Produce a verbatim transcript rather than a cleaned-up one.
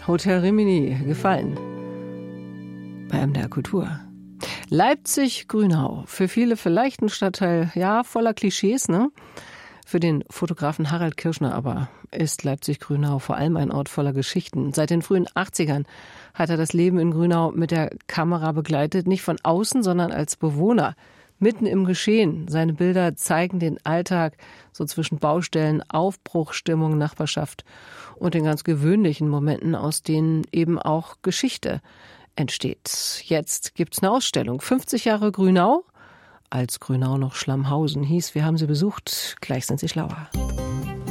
Hotel Rimini, gefallen bei M D R Kultur. Leipzig-Grünau, für viele vielleicht ein Stadtteil, ja, voller Klischees, ne? Für den Fotografen Harald Kirschner aber ist Leipzig-Grünau vor allem ein Ort voller Geschichten. Seit den frühen achtzigern hat er das Leben in Grünau mit der Kamera begleitet, nicht von außen, sondern als Bewohner. Mitten im Geschehen. Seine Bilder zeigen den Alltag so zwischen Baustellen, Aufbruchstimmung, Nachbarschaft und den ganz gewöhnlichen Momenten, aus denen eben auch Geschichte entsteht. Jetzt gibt's eine Ausstellung. fünfzig Jahre Grünau, als Grünau noch Schlammhausen hieß. Wir haben sie besucht. Gleich sind sie schlauer.